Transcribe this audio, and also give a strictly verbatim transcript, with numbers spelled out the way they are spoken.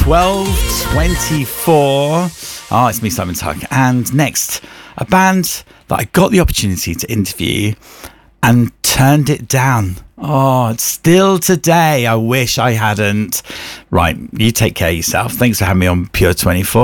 twelve twenty-four. Oh, it's me, Simon Tuck. And next, a band that I got the opportunity to interview and turned it down. Oh, still today, I wish I hadn't. Right, you take care of yourself. Thanks for having me on Pure twenty-four.